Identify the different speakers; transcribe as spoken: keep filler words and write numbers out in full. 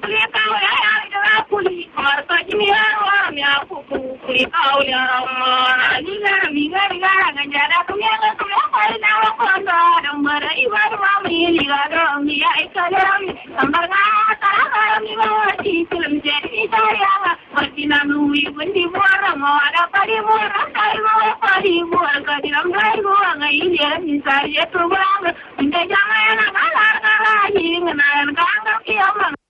Speaker 1: kulia kau ya ya kuli marta jimia wa mia kuku kuli kau ya ma ni ga mi ga ga ganjara kumya ga kumya pai na wa kondo dambar ibar wa mi li ga do mi ya ikaram sambar ga ta ga mi wa ti film je ni ta ya martina nu wi bundi bora mo ada pari bora tai mo pari bora ka diram dai go ngai ni ni sa ye to ba inde jama na ga la ga ni na ga ga ki